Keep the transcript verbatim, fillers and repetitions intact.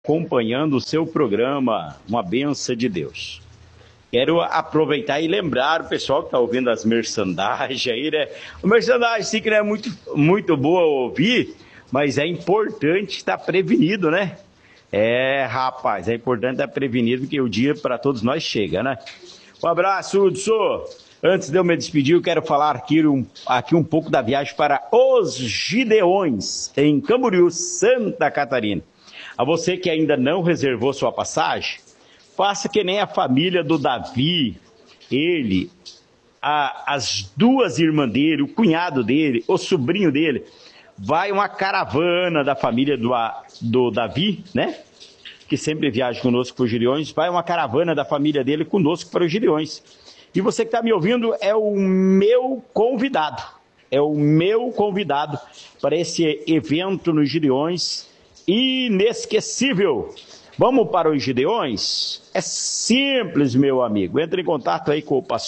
acompanhando o seu programa, uma benção de Deus. Quero aproveitar e lembrar o pessoal que está ouvindo as merchandising aí, né? O merchandising sim que não é muito, muito boa ouvir, mas é importante estar prevenido, né? É, rapaz, é importante estar prevenido que o dia para todos nós chega, né? Um abraço, Hudson. Antes de eu me despedir, eu quero falar aqui um, aqui um pouco da viagem para Os Gideões, em Camboriú, Santa Catarina. A você que ainda não reservou sua passagem, faça que nem a família do Davi, ele, a, as duas irmãs dele, o cunhado dele, o sobrinho dele. Vai uma caravana da família do, do Davi, né? Que sempre viaja conosco para os Gideões. Vai uma caravana da família dele conosco para os Gideões. E você que está me ouvindo é o meu convidado. É o meu convidado para esse evento nos Gideões. Inesquecível. Vamos para os Gideões? É simples, meu amigo. Entre em contato aí com o pastor